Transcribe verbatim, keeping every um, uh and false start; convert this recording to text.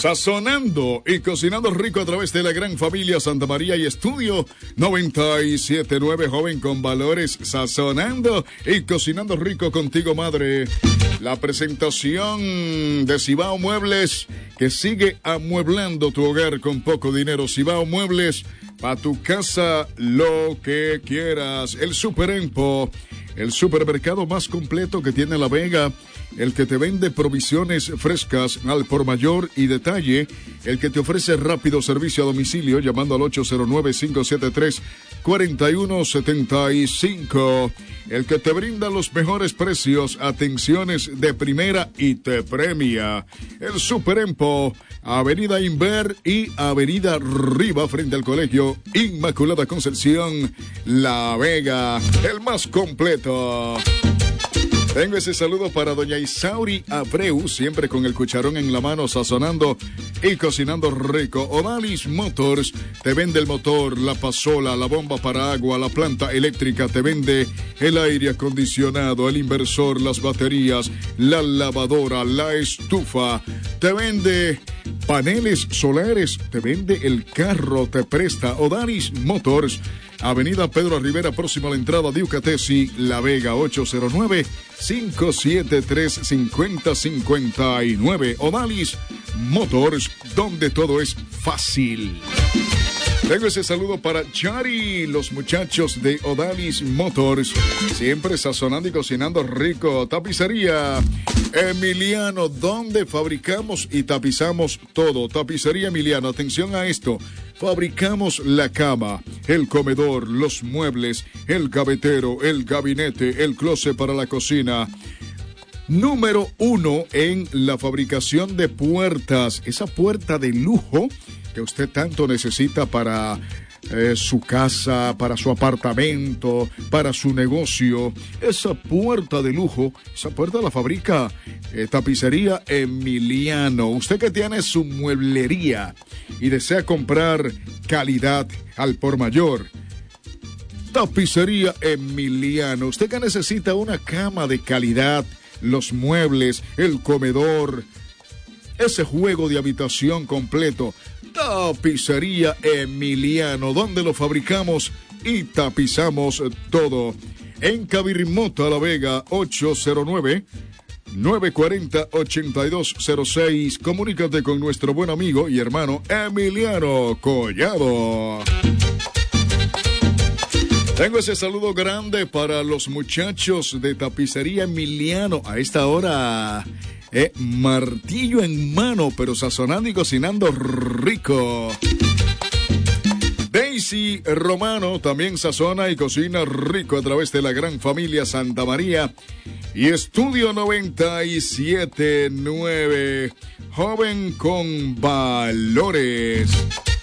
Sazonando y cocinando rico a través de la gran familia Santa María y Estudio noventa y siete punto nueve, joven con valores, sazonando y cocinando rico contigo, madre. La presentación de Cibao Muebles, que sigue amueblando tu hogar con poco dinero. Cibao Muebles, para tu casa lo que quieras. El Super Empo, el supermercado más completo que tiene La Vega, el que te vende provisiones frescas al por mayor y detalle, el que te ofrece rápido servicio a domicilio llamando al ocho cero nueve, cinco siete tres, cuatro uno siete cinco, el que te brinda los mejores precios, atenciones de primera y te premia. El Super Empo, Avenida Inver y Avenida Riva frente al Colegio Inmaculada Concepción, La Vega, el más completo. Tengo ese saludo para doña Isauri Abreu, siempre con el cucharón en la mano, sazonando y cocinando rico. Odalis Motors te vende el motor, la pasola, la bomba para agua, la planta eléctrica, te vende el aire acondicionado, el inversor, las baterías, la lavadora, la estufa, te vende paneles solares, te vende el carro, te presta. Odalis Motors, Avenida Pedro Rivera, próxima a la entrada de Ucatesi, La Vega, ocho cero nueve, cinco siete tres, cinco cero cinco nueve. Odalis Motors, donde todo es fácil. Tengo ese saludo para Chari, los muchachos de Odalis Motors, siempre sazonando y cocinando rico. Tapicería Emiliano, donde fabricamos y tapizamos todo. Tapicería Emiliano, atención a esto. Fabricamos la cama, el comedor, los muebles, el gavetero, el gabinete, el closet para la cocina. Número uno en la fabricación de puertas. Esa puerta de lujo que usted tanto necesita para eh, su casa, para su apartamento, para su negocio. Esa puerta de lujo, esa puerta la fabrica eh, Tapicería Emiliano. Usted que tiene su mueblería y desea comprar calidad al por mayor, Tapicería Emiliano. Usted que necesita una cama de calidad, los muebles, el comedor, ese juego de habitación completo, Tapicería Emiliano, donde lo fabricamos y tapizamos todo. En Cabirrimota, La Vega, ocho cero nueve, nueve cuatro cero, ocho dos cero seis. Comunícate con nuestro buen amigo y hermano Emiliano Collado. Tengo ese saludo grande para los muchachos de Tapicería Emiliano. A esta hora, eh, martillo en mano, pero sazonando y cocinando rico. Daisy Romano también sazona y cocina rico a través de la gran familia Santa María y Estudio noventa y siete punto nueve, joven con valores.